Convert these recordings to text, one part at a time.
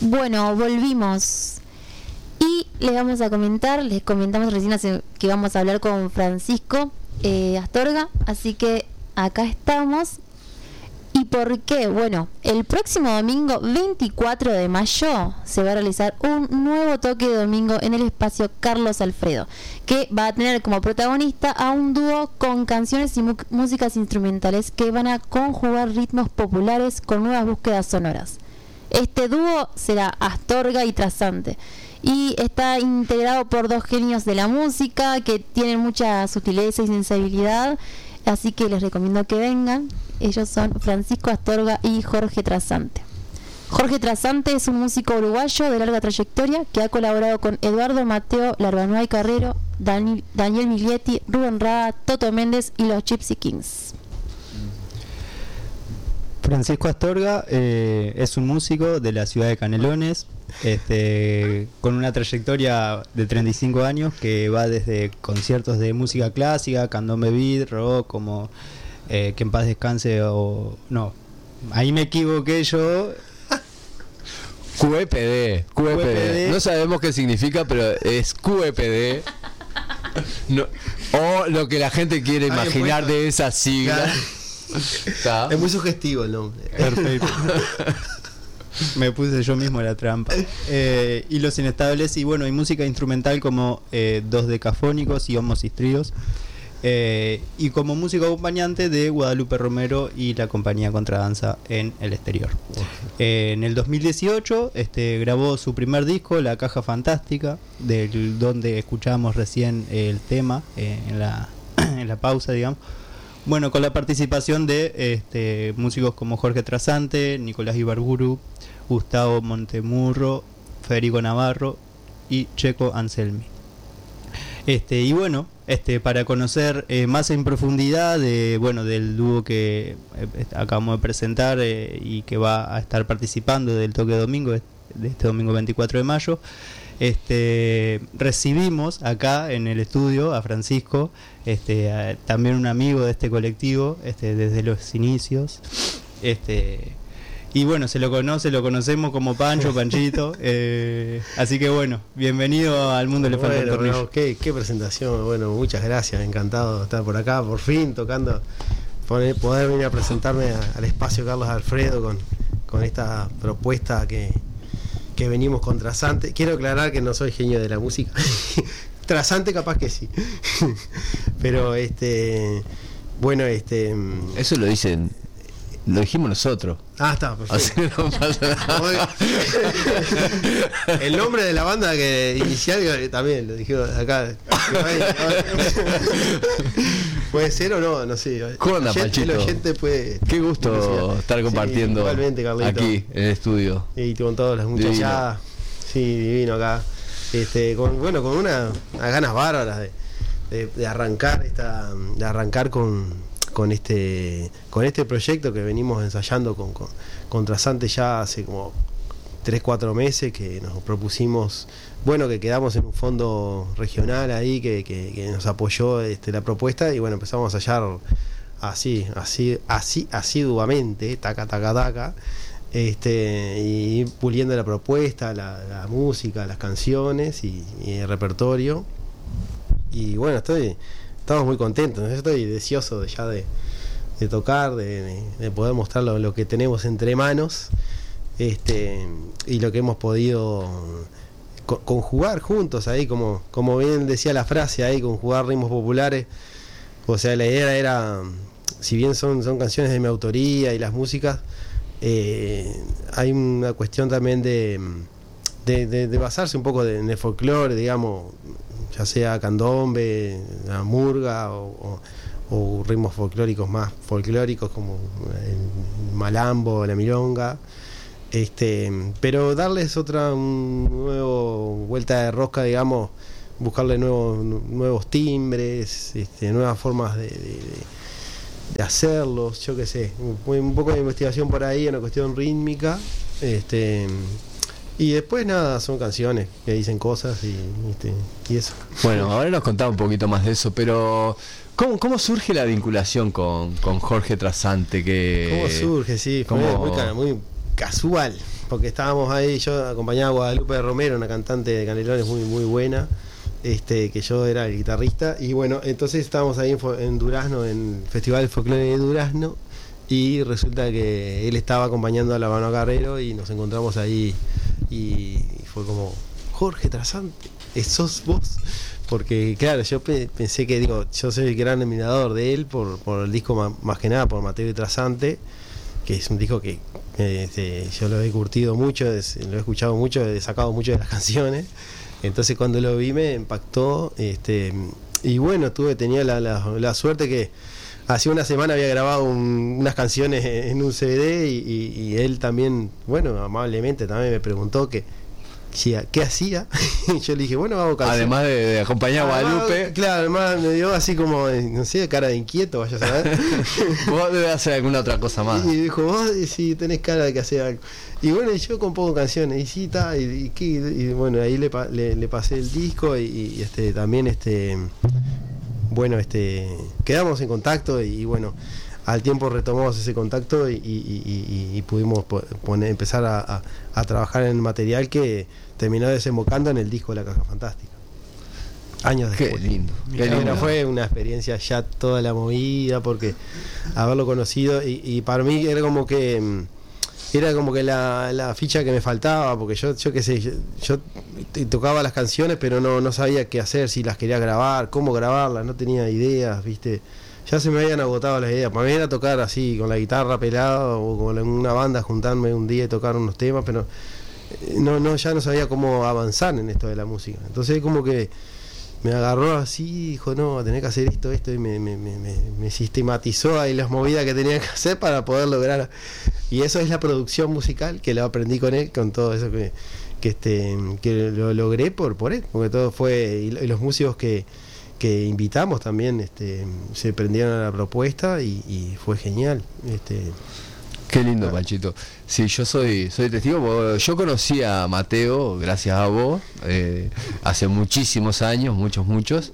Bueno, volvimos. Y les comentamos recién que vamos a hablar con Francisco Astorga, así que acá estamos. ¿Y por qué? Bueno, el próximo domingo 24 de mayo se va a realizar un nuevo toque de domingo en el espacio Carlos Alfredo, que va a tener como protagonista a un dúo con canciones y músicas instrumentales que van a conjugar ritmos populares con nuevas búsquedas sonoras. Este dúo será Astorga y Trasante, y está integrado por dos genios de la música que tienen mucha sutileza y sensibilidad, así que les recomiendo que vengan. Ellos son Francisco Astorga y Jorge Trasante. Jorge Trasante es un músico uruguayo de larga trayectoria que ha colaborado con Eduardo Mateo, Larbanua y Carrero, Daniel Miglietti, Rubén Rada, Toto Méndez y los Gypsy Kings. Francisco Astorga es un músico de la ciudad de Canelones, con una trayectoria de 35 años que va desde conciertos de música clásica, candombe beat, rock, como que en paz descanse o no, ahí me equivoqué yo. QEPD. No sabemos qué significa, pero es QEPD. No, o lo que la gente quiere imaginar de esa sigla. Es muy sugestivo el nombre. Perfecto. Me puse yo mismo la trampa. Y Los Inestables, y bueno, hay música instrumental como Dos Decafónicos y Homos y Tríos, y como músico acompañante de Guadalupe Romero y la compañía Contradanza en el exterior. En el 2018 grabó su primer disco, La Caja Fantástica, donde escuchábamos recién el tema en la pausa, digamos. Bueno, con la participación de músicos como Jorge Trasante, Nicolás Ibarburu, Gustavo Montemurro, Federico Navarro y Checo Anselmi. Y bueno, para conocer más en profundidad del dúo que acabamos de presentar y que va a estar participando del toque de domingo, de este domingo 24 de mayo, recibimos acá en el estudio a Francisco, también un amigo de este colectivo desde los inicios, y bueno, lo conocemos como Panchito, así que bueno, bienvenido al mundo del Elefante del Tornillo. Qué presentación, bueno, muchas gracias, encantado de estar por acá, por fin tocando, poder venir a presentarme al espacio Carlos Alfredo con esta propuesta que venimos con Trasante. Quiero aclarar que no soy genio de la música. Trasante capaz que sí. Pero bueno, eso lo dijimos nosotros. Está, perfecto. No pasa nada. El nombre de la banda inicial también lo dijeron acá. ¿Puede ser o no? No sé. ¿Cómo anda, Panchito? Qué gusto estar compartiendo igualmente, aquí en el estudio. Y con todas las muchachadas. Sí, divino acá. Con unas ganas bárbaras de arrancar con este proyecto que venimos ensayando con Trasante ya hace como 3-4 meses, que nos propusimos, que quedamos en un fondo regional ahí que nos apoyó la propuesta, y bueno, empezamos a ensayar así asiduamente, taca, y puliendo la propuesta, la música, las canciones y el repertorio, y bueno, estamos muy contentos. Yo estoy deseoso de tocar, de poder mostrar lo que tenemos entre manos, y lo que hemos podido conjugar juntos ahí, como bien decía la frase ahí, conjugar ritmos populares. O sea, la idea era, si bien son canciones de mi autoría y las músicas, hay una cuestión también de basarse un poco en el folclore, digamos, ya sea candombe, la murga o ritmos folclóricos más folclóricos como el malambo, la milonga, pero darles un nuevo vuelta de rosca, digamos, buscarle nuevos timbres, nuevas formas de hacerlos, yo qué sé, un poco de investigación por ahí, una cuestión rítmica, y después nada, son canciones que dicen cosas y eso. Bueno, ahora nos contaba un poquito más de eso, pero ¿cómo surge la vinculación con Jorge Trasante? ¿Cómo surge? Sí, fue muy casual. porque estábamos ahí, yo acompañaba a Guadalupe Romero, una cantante de Canelones muy, muy buena, que yo era el guitarrista, y bueno, entonces estábamos ahí en Durazno, en el Festival de Folclore de Durazno, y resulta que él estaba acompañando a la Mano Carrero y nos encontramos ahí y fue como, Jorge Trasante, ¿sos vos? Porque claro, yo pensé que, yo soy el gran admirador de él por el disco, más que nada por Mateo y Trasante, que es un disco que yo lo he curtido mucho, lo he escuchado mucho, he sacado mucho de las canciones. Entonces cuando lo vi me impactó, y bueno, tenía la suerte que hace una semana había grabado unas canciones en un CD y él también, bueno, amablemente también me preguntó qué hacía. Y yo le dije, bueno, hago canciones. Además de acompañar a Guadalupe. Claro, además me dio así como, no sé, cara de inquieto, vaya a saber. Vos debes hacer alguna otra cosa más. Y dijo, vos sí tenés cara de que hacer algo. Y bueno, yo compongo canciones, y sí, y bueno, ahí le pasé el disco y también bueno, quedamos en contacto y bueno, al tiempo retomamos ese contacto y pudimos empezar a trabajar en el material que terminó desembocando en el disco de La Caja Fantástica. Años después. Qué lindo. Bueno, fue una experiencia ya toda la movida, porque haberlo conocido y para mí era como que la ficha que me faltaba, porque yo qué sé, yo tocaba las canciones pero no sabía qué hacer, si las quería grabar, cómo grabarlas, no tenía ideas, ¿viste? Ya se me habían agotado las ideas. Para mí era tocar así, con la guitarra pelada o con una banda, juntarme un día y tocar unos temas, pero ya no sabía cómo avanzar en esto de la música. Entonces como que me agarró así, dijo, no, tenés que hacer esto, y me sistematizó ahí las movidas que tenía que hacer para poder lograr. Y eso es la producción musical, que lo aprendí con él, con todo eso que lo logré por él, porque todo fue, y los músicos que invitamos también se prendieron a la propuesta y fue genial. Qué lindo, Panchito. Sí, yo soy testigo. Yo conocí a Mateo gracias a vos hace muchísimos años, muchos.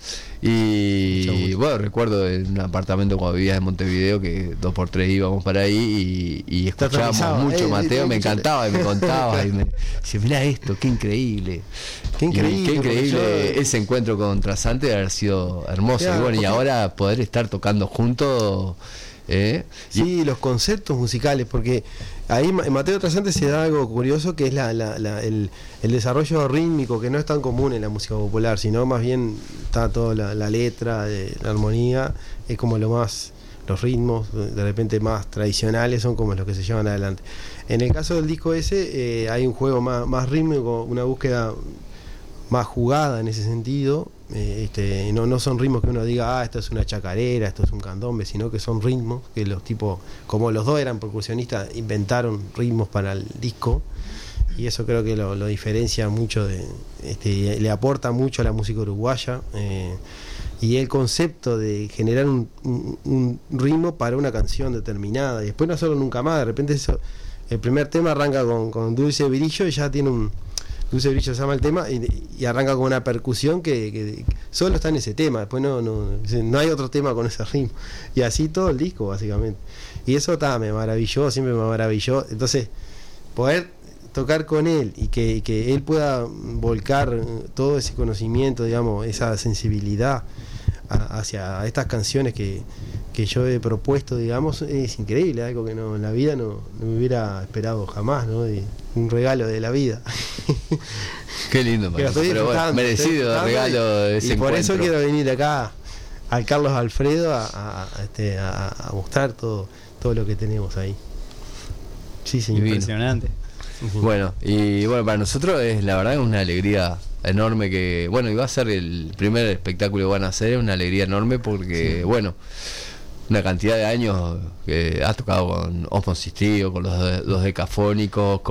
Y bueno, recuerdo en un apartamento cuando vivías en Montevideo que 2x3 íbamos para ahí y escuchábamos mucho Mateo, me encantaba y me contaba y me decía, mirá esto, qué increíble. Qué increíble ese encuentro con Trasante, de haber sido hermoso. Claro, y bueno, y ahora poder estar tocando juntos. Sí, los conceptos musicales, porque ahí en Mateo Trasante se da algo curioso, que es el desarrollo rítmico, que no es tan común en la música popular, sino más bien está toda la letra, la armonía, es como los ritmos de repente más tradicionales son como los que se llevan adelante. En el caso del disco ese hay un juego más rítmico, una búsqueda más jugada en ese sentido. No son ritmos que uno diga, esto es una chacarera, esto es un candombe, sino que son ritmos que los tipos, como los dos eran percusionistas, inventaron ritmos para el disco, y eso creo que lo diferencia mucho le aporta mucho a la música uruguaya, y el concepto de generar un ritmo para una canción determinada, y después no hacerlo nunca más. De repente el primer tema arranca con Dulce Brillo y ya tiene Dulce Brillo se llama el tema, y arranca con una percusión que solo está en ese tema, después no hay otro tema con ese ritmo, y así todo el disco básicamente. Y eso me maravilló, siempre me maravilló. Entonces poder tocar con él y que él pueda volcar todo ese conocimiento, digamos, esa sensibilidad hacia estas canciones que yo he propuesto, digamos, es increíble, algo que en la vida no me hubiera esperado jamás, ¿no? Un regalo de la vida. Qué lindo, pero bueno, merecido regalo de ese encuentro. Por eso quiero venir acá al Carlos Alfredo a mostrar todo lo que tenemos ahí. Sí, señor. Impresionante. Bueno, y bueno, para nosotros es la verdad una alegría enorme que, bueno, iba a ser el primer espectáculo que van a hacer, es una alegría enorme porque, bueno, una cantidad de años que has tocado con Osmosis Trío, con los Decafónicos,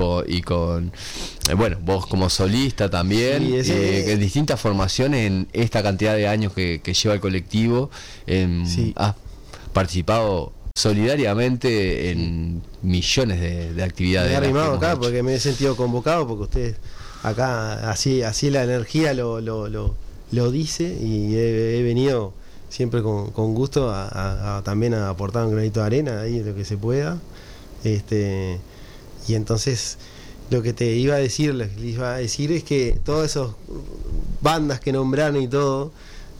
bueno, vos como solista también, en distintas formaciones en esta cantidad de años que lleva el colectivo, has participado solidariamente en millones de actividades. Me he arrimado acá porque me he sentido convocado, porque ustedes acá así la energía lo dice, y he venido siempre con gusto también a aportar un granito de arena ahí lo que se pueda, y entonces lo que te iba a decir, es que todas esas bandas que nombraron y todo,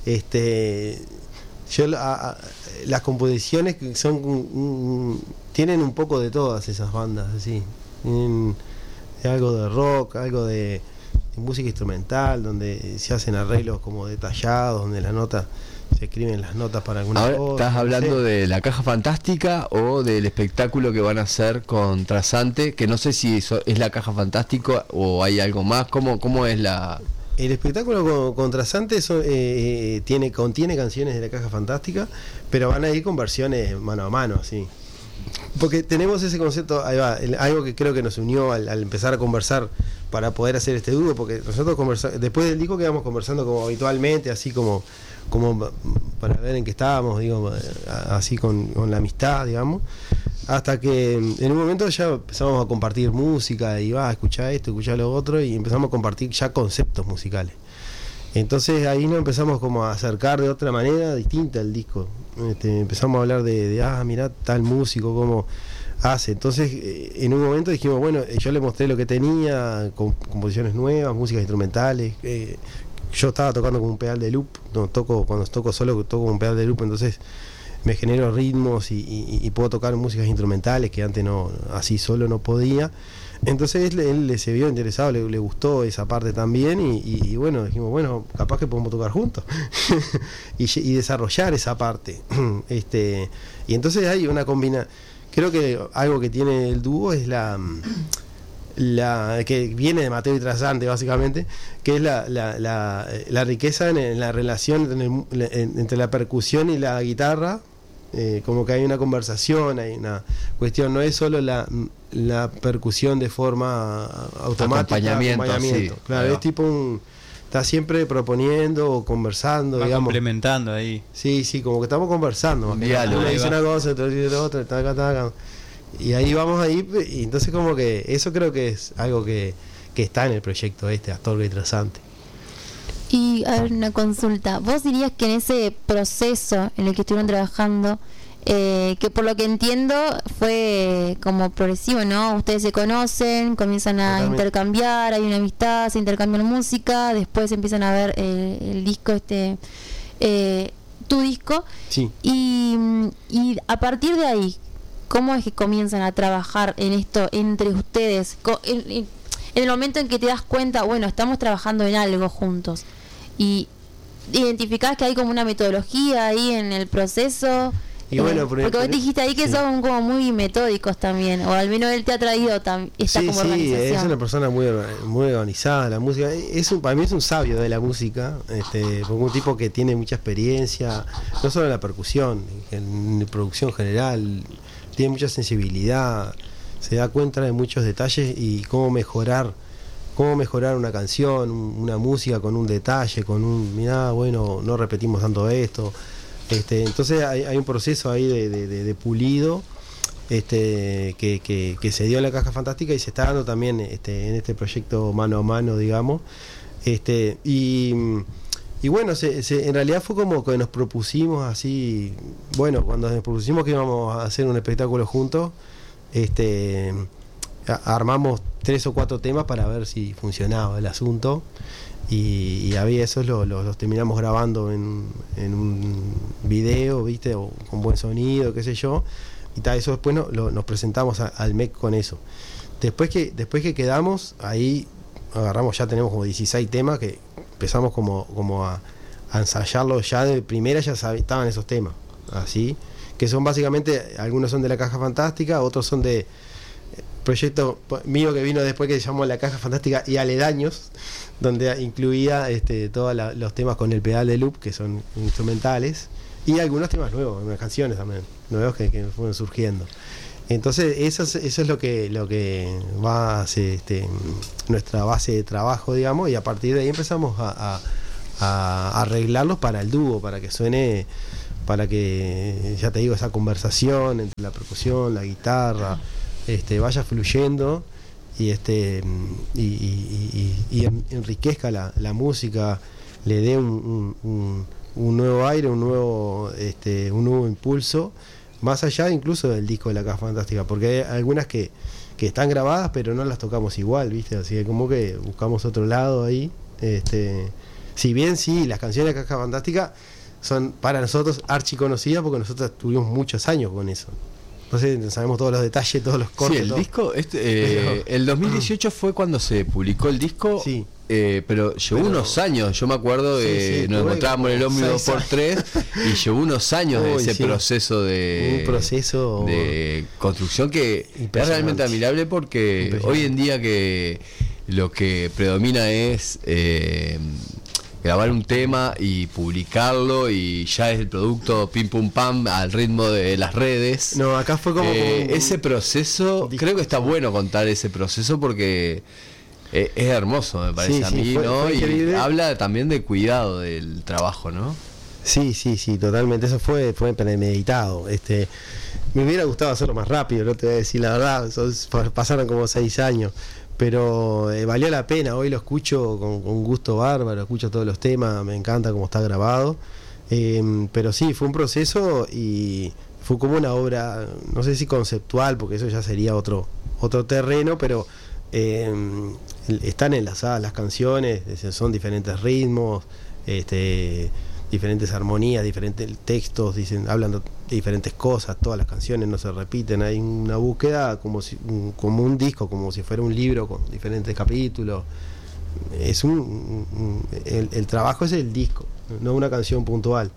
las composiciones que son tienen un poco de todas esas bandas, así. Tienen algo de rock, algo de música instrumental, donde se hacen arreglos como detallados, donde las notas se escriben las notas para alguna Ahora, cosa. ¿estás hablando de la Caja Fantástica o del espectáculo que van a hacer con Trasante? Que no sé si eso es la Caja Fantástica o hay algo más. ¿Cómo es la...? El espectáculo con Trasante contiene canciones de la Caja Fantástica, pero van a ir con versiones mano a mano, así. Porque tenemos ese concepto, ahí va, algo que creo que nos unió al empezar a conversar para poder hacer este dúo, porque nosotros después del disco quedamos conversando como habitualmente, así como para ver en qué estábamos, digo, así con la amistad, digamos, hasta que en un momento ya empezamos a compartir música y a escuchar esto, escuchar lo otro, y empezamos a compartir ya conceptos musicales. Entonces ahí nos empezamos como a acercar de otra manera distinta al disco. Empezamos a hablar de mirá tal músico cómo hace. Entonces en un momento dijimos, bueno, yo le mostré lo que tenía, composiciones nuevas, músicas instrumentales. Yo estaba tocando con un pedal de loop, cuando toco solo toco con un pedal de loop, entonces me genero ritmos y puedo tocar músicas instrumentales que antes no, así solo no podía. Entonces él se vio interesado, le gustó esa parte también y bueno, dijimos, bueno, capaz que podemos tocar juntos y desarrollar esa parte. Y entonces hay una combinación. Creo que algo que tiene el dúo es la que viene de Mateo y Trasante básicamente, que es la riqueza en la relación entre la percusión y la guitarra. Como que hay una conversación, hay una cuestión, no es solo la percusión de forma automática, acompañamiento. Sí, claro, es tipo está siempre proponiendo o conversando, digamos, complementando ahí. Sí, como que estamos conversando, diálogo, uno dice una cosa, otro dice otra, taca. Y ahí vamos ahí, y entonces como que eso creo que es algo que está en el proyecto Astorga y Trasante. Y a ver, una consulta. ¿Vos dirías que en ese proceso en el que estuvieron trabajando, que por lo que entiendo fue como progresivo, ¿no? Ustedes se conocen, comienzan a Totalmente. intercambiar, hay una amistad, se intercambian música, después empiezan a ver el disco, tu disco, Sí. y a partir de ahí, ¿cómo es que comienzan a trabajar en esto entre ustedes? En el momento en que te das cuenta, bueno, estamos trabajando en algo juntos y identificás que hay como una metodología ahí en el proceso. Y bueno, porque vos dijiste ahí que sí. son como muy metódicos también, o al menos él te ha traído esta como organización. Es una persona muy organizada. La música para mí es un sabio de la música, porque un tipo que tiene mucha experiencia, no solo en la percusión, en producción general, tiene mucha sensibilidad, se da cuenta de muchos detalles y cómo mejorar una canción, una música con un detalle, mirá, bueno, no repetimos tanto esto. Entonces hay un proceso ahí de pulido que se dio en la Caja Fantástica y se está dando también en este proyecto mano a mano, digamos. Y bueno, en realidad fue como que nos propusimos así, bueno, cuando nos propusimos que íbamos a hacer un espectáculo juntos, armamos 3 o 4 temas para ver si funcionaba el asunto. Y había esos los terminamos grabando en un video, ¿viste? O con buen sonido, qué sé yo. Y tal, eso después nos presentamos al MEC con eso. Después que quedamos, ahí agarramos, ya tenemos como 16 temas que empezamos como a ensayarlos ya de primera, ya estaban esos temas, así, que son básicamente, algunos son de la Caja Fantástica, otros son de proyecto mío que vino después, que se llamó La Caja Fantástica y Aledaños, donde incluía todos los temas con el pedal de loop, que son instrumentales, y algunos temas nuevos, unas canciones también nuevos que fueron surgiendo. Entonces eso es lo que va a ser nuestra base de trabajo, digamos, y a partir de ahí empezamos a arreglarlos para el dúo, para que suene, para que, ya te digo, esa conversación entre la percusión, la guitarra, vaya fluyendo y enriquezca la música, le dé un nuevo aire, un nuevo impulso, más allá incluso del disco de la Caja Fantástica, porque hay algunas que que están grabadas pero no las tocamos igual, ¿viste? Así que como que buscamos otro lado ahí. Si bien sí, las canciones de Caja Fantástica son para nosotros archiconocidas porque nosotros tuvimos muchos años con eso. Entonces sabemos todos los detalles, todos los cortes. Sí, el todo. disco, el 2018 fue cuando se publicó el disco, Sí. Pero llevó unos años. Yo me acuerdo de sí, nos tuve encontrábamos en el como ómnibus 6 2x3 y llevó unos años de Uy, ese sí. proceso Un proceso de construcción que es impresionante. realmente admirable porque Impresionante. hoy en día que lo que predomina es grabar un tema y publicarlo y ya es el producto pim pum pam al ritmo de las redes. No, acá fue como Ese proceso, disco, creo que está bueno contar ese proceso porque es hermoso, me parece Sí, a sí, mí, fue ¿no? Y increíble. habla también de cuidado del trabajo, ¿no? Sí, totalmente. Eso fue premeditado. Me hubiera gustado hacerlo más rápido, no te voy a decir la verdad. Pasaron como 6 años. Pero valió la pena. Hoy lo escucho con gusto bárbaro, escucho todos los temas, me encanta cómo está grabado. Pero sí, fue un proceso y fue como una obra, no sé si conceptual, porque eso ya sería otro terreno, pero están enlazadas las canciones, son diferentes ritmos, diferentes armonías, diferentes textos, hablan de diferentes cosas, todas las canciones no se repiten, hay una búsqueda como un disco, como si fuera un libro con diferentes capítulos. Es el trabajo es el disco, no una canción puntual.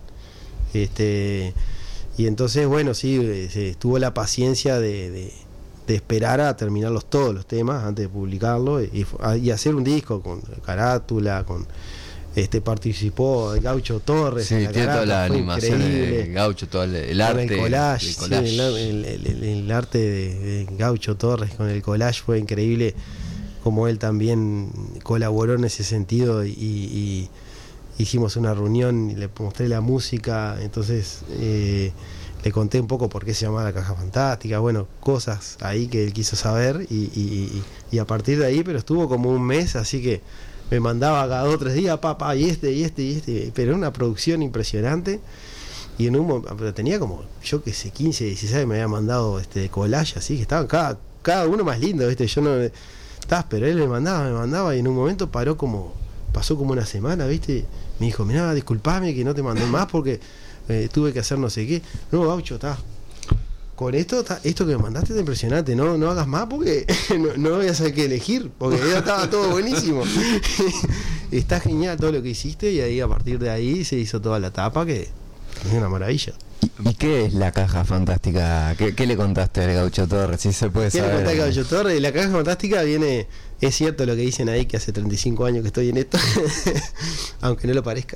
Y entonces, bueno, sí, tuvo la paciencia de esperar a terminarlos todos los temas antes de publicarlo y hacer un disco con carátula, con participó Gaucho Torres. Sí, tiene toda la animación increíble. de Gaucho, todo el Con arte. el collage, el collage. sí, el arte de Gaucho Torres con el collage fue increíble, como él también colaboró en ese sentido y hicimos una reunión y le mostré la música, entonces le conté un poco por qué se llamaba La Caja Fantástica, bueno, cosas ahí que él quiso saber y a partir de ahí, pero estuvo como un mes, así que me mandaba cada 2 o 3 días, papá, y pero era una producción impresionante. Y en pero tenía como, yo que sé, 15, 16 me había mandado collage, así que estaban cada uno más lindo, ¿viste? Yo no pero él me mandaba y en un momento pasó como una semana, ¿viste? Me dijo, mirá, disculpame que no te mandé más porque tuve que hacer no sé qué. No, Gaucho, con esto que me mandaste es impresionante, no hagas más porque no voy a saber qué elegir, porque ya estaba todo buenísimo. Está genial todo lo que hiciste y ahí a partir de ahí se hizo toda la tapa que es una maravilla. ¿Y qué es La Caja Fantástica? ¿Qué le contaste al Gaucho Torres? Si se puede ¿Qué le saber. conté a Gaucho Torres? La Caja Fantástica viene, es cierto lo que dicen ahí, que hace 35 años que estoy en esto, aunque no lo parezca.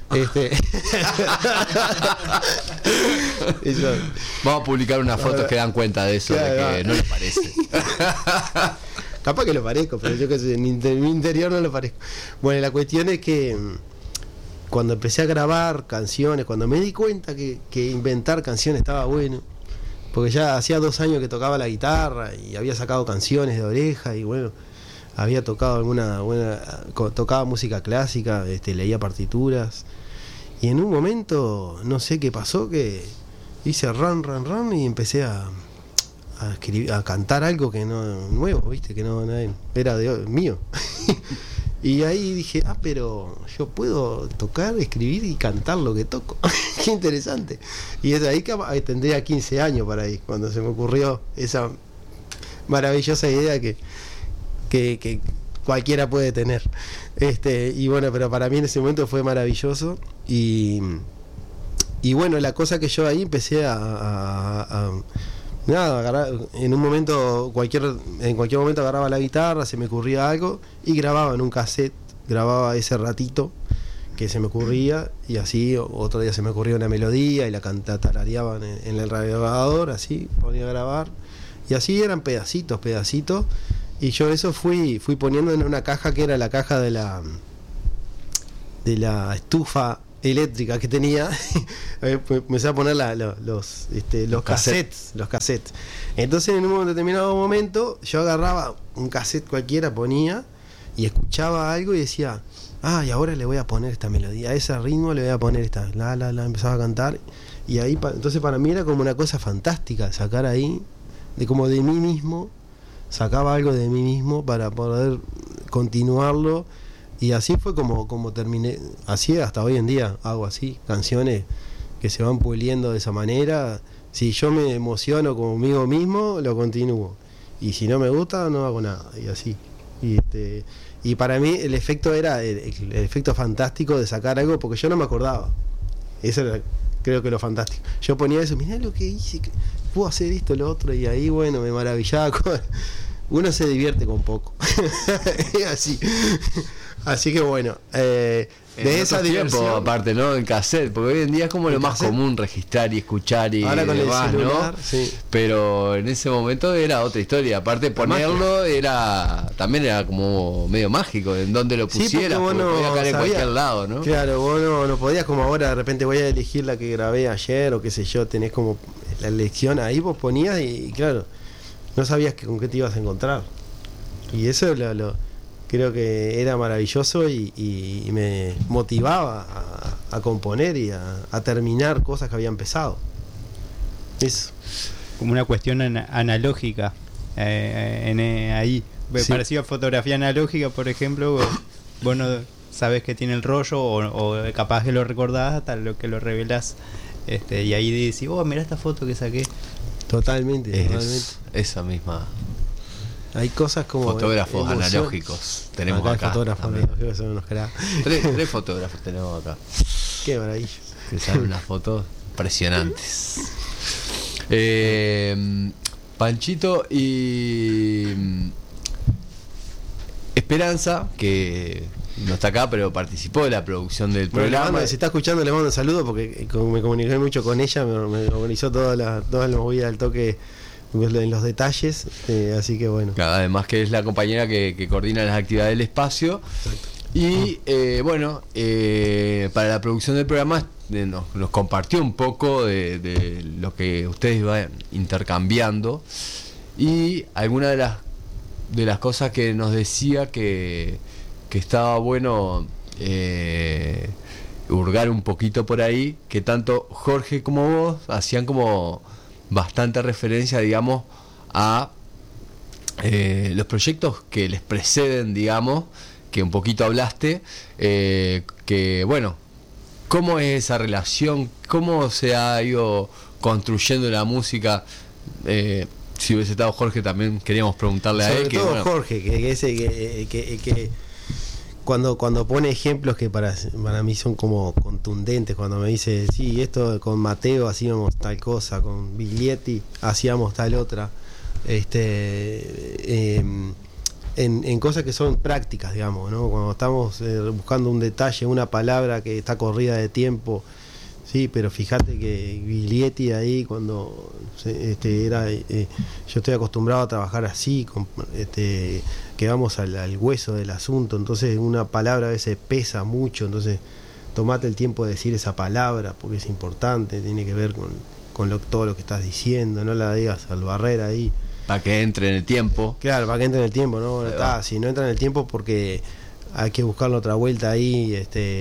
Eso. Vamos a publicar unas fotos que dan cuenta de eso, Claro, de que no les parece. Capaz que lo parezco, pero yo que sé, en mi interior no lo parezco. Bueno, la cuestión es que cuando empecé a grabar canciones, cuando me di cuenta que inventar canciones estaba bueno, porque ya hacía 2 años que tocaba la guitarra y había sacado canciones de oreja y bueno, había tocado tocaba música clásica, leía partituras y en un momento no sé qué pasó, que hice run y empecé a escribir, a cantar algo que no nuevo, viste, que no era mío. Y ahí dije, pero yo puedo tocar, escribir y cantar lo que toco. Qué interesante. Y es ahí que tendría 15 años para ahí, cuando se me ocurrió esa maravillosa idea que cualquiera puede tener. Y bueno, pero para mí en ese momento fue maravilloso. Y bueno, la cosa que yo ahí empecé a agarrar, en cualquier momento agarraba la guitarra, se me ocurría algo y grababa en un cassette, grababa ese ratito que se me ocurría y así otro día se me ocurría una melodía y la tarareaban en el grabador, así ponía a grabar y así eran pedacitos y yo eso fui poniendo en una caja que era la caja de la estufa eléctrica que tenía. Empecé a poner los cassettes. Entonces en un determinado momento yo agarraba un cassette cualquiera, ponía y escuchaba algo y decía, y ahora le voy a poner esta melodía, a ese ritmo le voy a poner esta, empezaba a cantar y ahí entonces para mí era como una cosa fantástica sacar ahí de mí mismo, sacaba algo de mí mismo para poder continuarlo, y así fue como terminé, así hasta hoy en día hago así, canciones que se van puliendo de esa manera. Si yo me emociono conmigo mismo, lo continúo, y si no me gusta, no hago nada, y así. Y para mí el efecto era el efecto fantástico de sacar algo, porque yo no me acordaba. Eso era, creo que lo fantástico. Yo ponía eso, mirá lo que hice, que puedo hacer esto, lo otro, y ahí, bueno, me maravillaba. Uno se divierte con poco. Así. Así que bueno, de esa diversión, aparte, ¿no? En cassette, porque hoy en día es como lo más cassette, común registrar y escuchar y ahora con demás, el celular, ¿no? sí. Pero en ese momento era otra historia. Aparte, ponerlo también era como medio mágico, en donde lo pusieras, porque vos podía caer en sabías, cualquier lado, ¿no? Claro, vos no podías, como ahora de repente voy a elegir la que grabé ayer o qué sé yo, tenés como la elección ahí, vos ponías y claro, no sabías con qué te ibas a encontrar. Y eso creo que era maravilloso, y me motivaba a componer y a terminar cosas que había empezado. Eso. Como una cuestión analógica ahí. Sí. Parecido a fotografía analógica, por ejemplo, vos no sabés que tiene el rollo, o capaz que lo recordás hasta lo que lo revelás. Y ahí decís, mirá esta foto que saqué. Totalmente. Esa misma. Hay cosas como fotógrafos emoción. Analógicos tenemos acá. Fotógrafos analógicos son unos cracks. Tres fotógrafos tenemos acá. Qué maravilla. Que salen unas fotos impresionantes. Panchito y Esperanza, que no está acá, pero participó de la producción del programa. Si está escuchando, le mando un saludo, porque me comuniqué mucho con ella, me organizó todas las movidas del toque en los detalles, así que bueno. Claro, además que es la compañera que coordina las actividades del espacio. Exacto. Y para la producción del programa nos compartió un poco de lo que ustedes iban intercambiando, y alguna de las cosas que nos decía que estaba bueno hurgar un poquito por ahí, que tanto Jorge como vos hacían como bastante referencia, digamos, a los proyectos que les preceden, digamos, que un poquito hablaste, que bueno, ¿cómo es esa relación? ¿Cómo se ha ido construyendo la música? Si hubiese estado Jorge, también queríamos preguntarle a él. Sobre todo Jorge, que cuando pone ejemplos que para mí son como contundentes, cuando me dice, sí, esto con Mateo hacíamos tal cosa, con Biglietti hacíamos tal otra, en cosas que son prácticas, digamos, ¿no? Cuando estamos buscando un detalle, una palabra que está corrida de tiempo, sí, pero fíjate que Biglietti ahí, cuando yo estoy acostumbrado a trabajar así, que vamos al hueso del asunto, entonces una palabra a veces pesa mucho, entonces tomate el tiempo de decir esa palabra, porque es importante, tiene que ver con todo lo que estás diciendo, no la digas al barrer ahí. Para que entre en el tiempo. Claro, para que entre en el tiempo, ¿no? Si no entra en el tiempo, porque hay que buscarle otra vuelta ahí,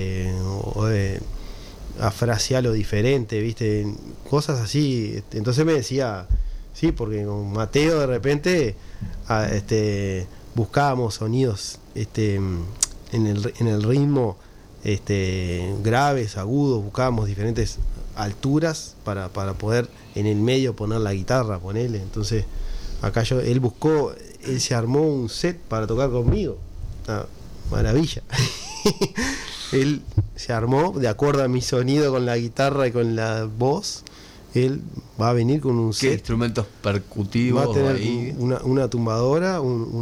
a frasearlo diferente, ¿viste? Cosas así. Entonces me decía, sí, porque con Mateo de repente buscábamos sonidos en el ritmo, graves, agudos, buscábamos diferentes alturas para poder en el medio poner la guitarra, ponerle. Entonces acá él se armó un set para tocar conmigo. Maravilla. Él se armó de acuerdo a mi sonido con la guitarra y con la voz. Él va a venir con un set. ¿Qué instrumentos percutivos? Va a tener ahí? una tumbadora,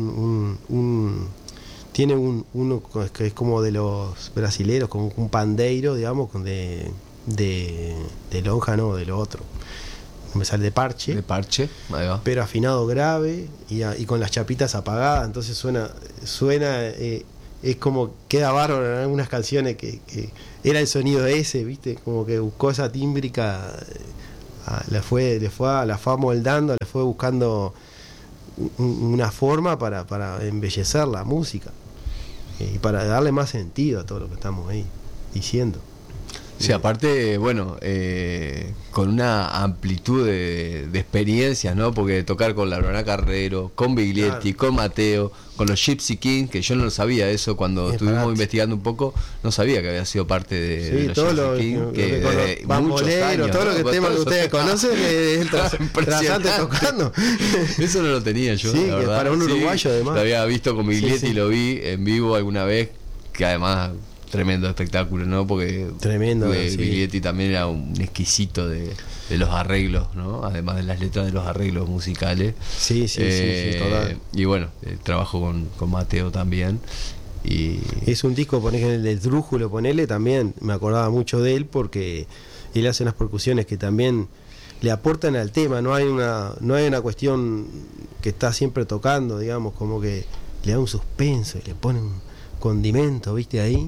tiene uno que es como de los brasileros, como un pandeiro, digamos, de lonja, no, de lo otro. Me sale de parche. De parche, ahí va. Pero afinado grave y con las chapitas apagadas, entonces suena es como queda bárbaro en algunas canciones que era el sonido ese, ¿viste? Como que buscó esa tímbrica, la fue amoldando, le fue buscando una forma para embellecer la música y para darle más sentido a todo lo que estamos ahí diciendo. Sí, aparte, bueno, con una amplitud de experiencias, ¿no? Porque tocar con Laurana Carrero, con Biglietti, con Mateo, con los Gypsy Kings, que yo no lo sabía eso cuando estuvimos investigando un poco, no sabía que había sido parte de los Gypsy Kings, que muchos años, todo lo que tema que ustedes conocen es trasante tocando. Eso no lo tenía yo, sí, la verdad. Para un uruguayo además. Lo había visto con Biglietti, lo vi en vivo alguna vez, que además tremendo espectáculo, ¿no? Porque tremendo, Biglietti también era un exquisito de los arreglos, ¿no? Además de las letras, de los arreglos musicales. Sí, total. Y bueno, trabajo con Mateo también. Y es un disco, ponés el de Drújulo, ponele, también me acordaba mucho de él porque él hace unas percusiones que también le aportan al tema. No hay una cuestión que está siempre tocando, digamos, como que le da un suspenso y le pone un condimento, ¿viste? Ahí.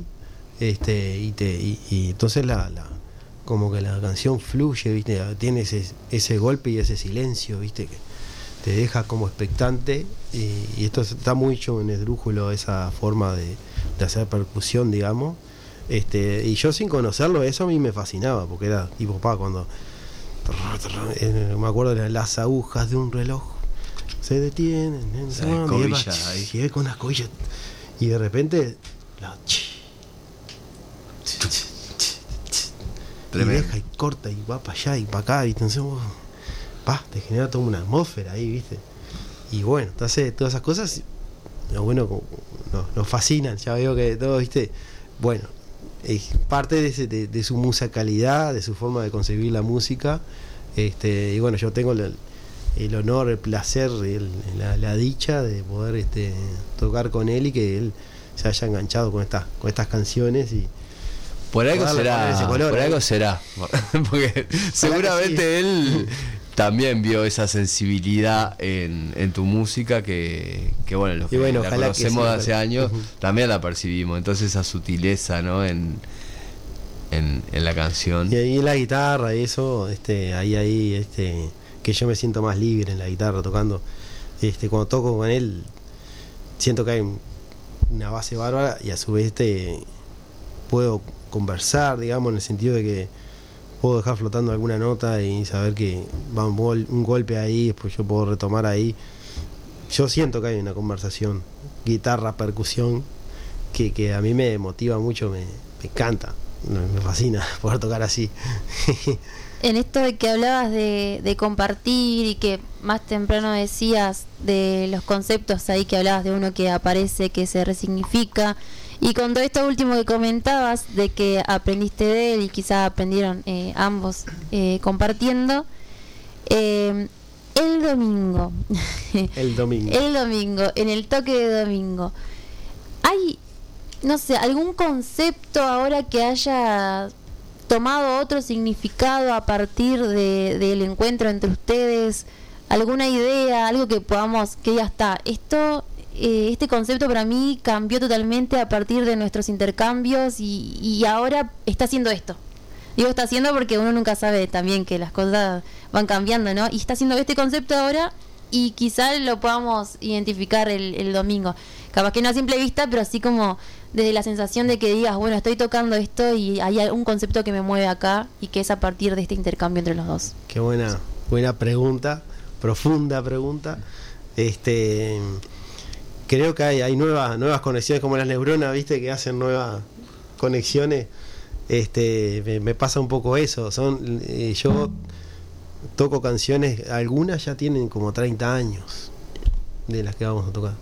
Y entonces como que la canción fluye, ¿viste? Tiene ese golpe y ese silencio, ¿viste? Que te deja como expectante, y esto está mucho en Esdrújulo, esa forma de hacer percusión, digamos. Y yo sin conocerlo, eso a mí me fascinaba, porque era tipo cuando me acuerdo de las agujas de un reloj se detienen y ve con las cobillas y de repente y deja y corta y va para allá y para acá, y entonces te genera toda una atmósfera ahí, ¿viste? Y bueno, entonces todas esas cosas nos fascinan. Ya veo que todo, ¿viste? Bueno, es parte de su musicalidad, de su forma de concebir la música. Y bueno, yo tengo el honor, el placer, la dicha de poder tocar con él y que él se haya enganchado con estas canciones. Y por algo será, porque seguramente sí. Él también vio esa sensibilidad en tu música que bueno, los que la conocemos de hace años también la percibimos. Entonces esa sutileza, ¿no? en la canción. Y ahí la guitarra, eso, ahí que yo me siento más libre en la guitarra tocando. Cuando toco con él siento que hay una base bárbara y a su vez puedo conversar, digamos, en el sentido de que puedo dejar flotando alguna nota y saber que va un golpe ahí, después yo puedo retomar ahí. Yo siento que hay una conversación, guitarra, percusión, que a mí me motiva mucho, me encanta, me fascina poder tocar así. En esto de que hablabas de compartir y que más temprano decías de los conceptos ahí, que hablabas de uno que aparece, que se resignifica, y con todo esto último que comentabas de que aprendiste de él y quizás aprendieron ambos compartiendo, el domingo en el toque de domingo hay, no sé, algún concepto ahora que haya tomado otro significado a partir del encuentro entre ustedes, alguna idea, algo que podamos, que ya está, este concepto para mí cambió totalmente a partir de nuestros intercambios y ahora está haciendo esto. Digo está haciendo porque uno nunca sabe también que las cosas van cambiando, ¿no? Y está haciendo este concepto ahora y quizás lo podamos identificar el domingo. Capaz que no a simple vista, pero así como desde la sensación de que digas, bueno, estoy tocando esto y hay un concepto que me mueve acá y que es a partir de este intercambio entre los dos. Qué buena pregunta, profunda pregunta. Creo que hay nuevas conexiones, como las neuronas, ¿viste? Que hacen nuevas conexiones. Me pasa un poco eso. Yo toco canciones, algunas ya tienen como 30 años de las que vamos a tocar.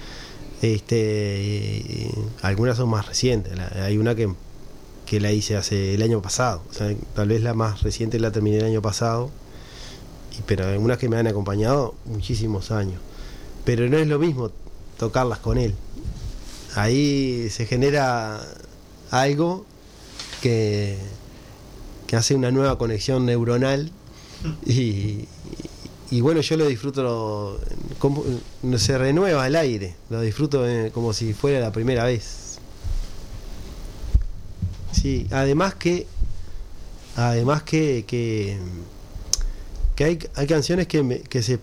Algunas son más recientes. Hay una que la hice hace el año pasado. O sea, tal vez la más reciente la terminé el año pasado. Pero hay unas que me han acompañado muchísimos años. Pero no es lo mismo tocarlas con él. Ahí se genera algo que hace una nueva conexión neuronal y bueno, yo lo disfruto, se renueva el aire, lo disfruto como si fuera la primera vez. Sí, además que hay canciones que se